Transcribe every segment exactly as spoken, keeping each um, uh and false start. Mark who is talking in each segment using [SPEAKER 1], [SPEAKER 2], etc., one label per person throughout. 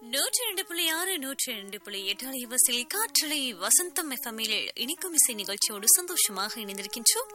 [SPEAKER 1] நூற்றி இரண்டு புள்ளி ஆறு நூற்றி இரண்டு புள்ளி எட்டு அலைவரிசையில் காற்றலை வசந்தம் எஃப்எம்மில் இனிக்கும் இசை நிகழ்ச்சியோடு சந்தோஷமாக இணைந்திருக்கின்றோம்.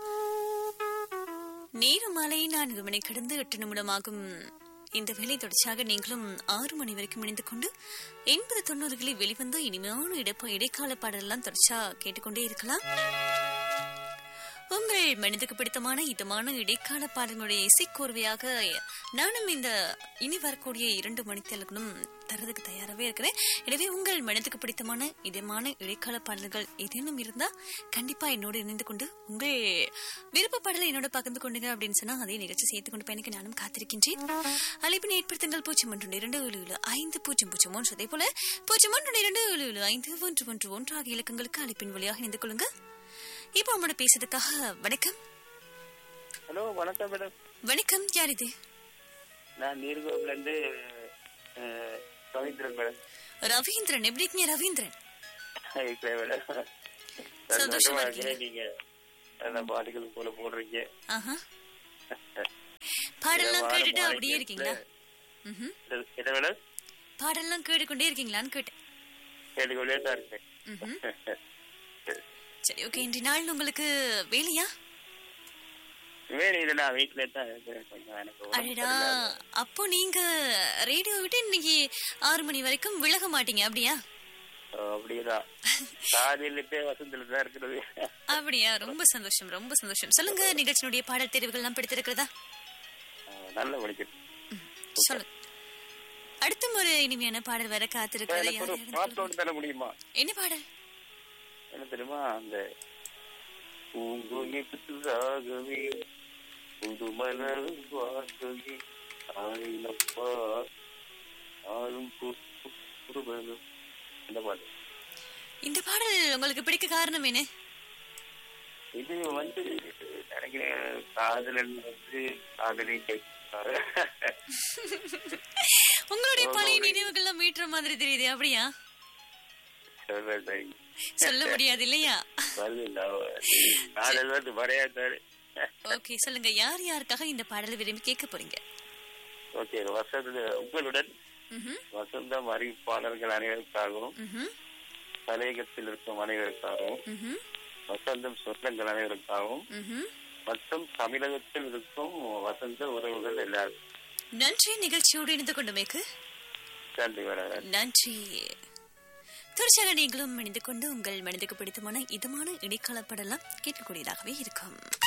[SPEAKER 1] நேரம் மாலை நான்கு மணி கடந்து எட்டு நிமிடமாகும். இந்த வேலை தொடர்ச்சியாக நீங்களும் ஆறு மணி வரைக்கும் இணைந்து கொண்டு எண்பது தொண்ணூறுகளில் வெளிவந்து இனிமையான இடப்ப இடைக்கால பாடலாம் தொடர்ச்சியா கேட்டுக்கொண்டே இருக்கலாம். உங்கள் மனிதக்கு பிடித்தமான இதமான இடைக்கால பாடல்களுடைய இசைக்கோர்வையாக நானும் இந்த இனி வரக்கூடிய இரண்டு மணித்தேலங்களும் தரதுக்கு தயாராகவே இருக்கிறேன். எனவே உங்கள் மனதுக்கு பிடித்தமான இதமான இடைக்கால பாடல்கள் ஏதேனும் இருந்தா கண்டிப்பா என்னோடு இணைந்து கொண்டு உங்கள் விருப்ப பாடலை என்னோட பகிர்ந்து கொண்டுங்க அப்படின்னு சொன்னா அதே நிகழ்ச்சி சேர்த்து கொண்டு பயணிக்க நானும் காத்திருக்கின்றேன். அழைப்பினை ஏற்படுத்துங்கள் பூஜ்ஜியம் ஒன்று இரண்டு ஏழு ஏழு ஐந்து பூஜ்ஜியம் பூஜ்ஜியம் ஒன்று அதே போல பூஜ்ஜியம் ஒன்று இரண்டு ஏழு ஏழு ஐந்து ஒன்று ஒன்று ஒன்று ஆகிய இலக்கங்களுக்கு அழைப்பின் வழியாக இணைந்து கொள்ளுங்க. இப்ப அவனோட பேசுறதுக்காக வணக்கம்.
[SPEAKER 2] ஹலோ வணக்கம் மேடம்.
[SPEAKER 1] வணக்கம், யார் இது?
[SPEAKER 2] நான் நீர்கோவில இருந்து ரவீந்திரன் மேடம்.
[SPEAKER 1] ரவீந்திரன், எப்படி இருக்கீங்க ரவீந்திரன்?
[SPEAKER 2] சந்தோஷமா இருக்கீங்க. நீங்க பாட்டுகள் போல போடுறீங்க.
[SPEAKER 1] பாடெல்லாம் கேட்டுட்டு அப்படியே இருக்கீங்களா?
[SPEAKER 2] என்ன மேடம்?
[SPEAKER 1] பாடெல்லாம் கேட்டுக்கொண்டே இருக்கீங்களான்னு கேட்டேன்.
[SPEAKER 2] கேட்டுக்கொண்டே தான் இருக்கேன்.
[SPEAKER 1] சரி, ஓகே. இன்றைய நாள் உங்களுக்கு வேலையா?
[SPEAKER 2] வேலையில நான் வீட்டுல தான் இருக்கேன்.
[SPEAKER 1] அடடா, அப்போ நீங்க ரேடியோ விட்டு இன்னைக்கு ஆறு மணி வரைக்கும் விலக மாட்டீங்க அப்படியா?
[SPEAKER 2] அப்படியேதான், காலையில வசந்தில தான் இருக்கிறது.
[SPEAKER 1] அப்படியா? ரொம்ப சந்தோஷம், ரொம்ப சந்தோஷம். சொல்லுங்க, நிகழ்ச்சியினுடைய பாடல் தெரிவுகள் எல்லாம் பிடித்திருக்கிறதா?
[SPEAKER 2] நல்ல படிக்கிறேன்.
[SPEAKER 1] சொல்லுங்க. அடுத்த ஒரு இனிமையான பாடல் வர காத்திருக்கிறது.
[SPEAKER 2] தர முடியுமா?
[SPEAKER 1] என்ன பாடல்?
[SPEAKER 2] என்ன தெரியுமா? அந்த பூங்குயிலாகவே புதுமலர் வாசகி ஆயினப்பா ஆளும் குருபலும். இந்த பாடல்
[SPEAKER 1] இந்த பாடல் உங்களுக்கு பிடிக்க காரணம் என்ன?
[SPEAKER 2] இது வந்து நினைக்கிறேன் காதலன் வந்து காதலை கேட்கிறாரு.
[SPEAKER 1] உங்களுடைய பழைய நினைவுகள்லாம் மீட்டுற மாதிரி தெரியுது. அப்படியா? சொல்ல முடியாது இல்லையா? ஓகே, சொல்லுங்க, யார் யாருக்காக இந்த பாடலை விரும்பி கேட்க போறீங்க?
[SPEAKER 2] ஓகே, வசந்த உங்களுடன் வசந்தம் அறிவிப்பாளர்கள் அனைவருக்காகவும், தலையகத்தில் இருக்கும் அனைவருக்காகவும், வசந்தம் சொந்தங்கள் அனைவருக்காகவும் மற்றும் தமிழகத்தில் இருக்கும் வசந்த உறவுகள் எல்லாருக்கும்
[SPEAKER 1] நன்றி. நிகழ்ச்சியோடு இணைந்து கொண்டுமேக்கு
[SPEAKER 2] நன்றி.
[SPEAKER 1] நன்றி. தொடர்ச்சியாக நீங்களும் இணைந்து கொண்டு உங்கள் மனதுக்கு பிடித்தமான இதமான இடைக்கால பாடலாம் கேட்கக்கூடியதாகவே இருக்கும்.